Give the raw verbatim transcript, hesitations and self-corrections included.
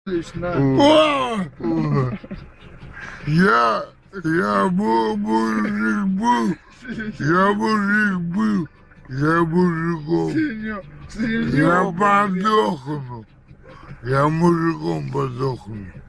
О! Я, я был мужик был, я мужик был, я мужиком, я подохну, я мужиком подохну.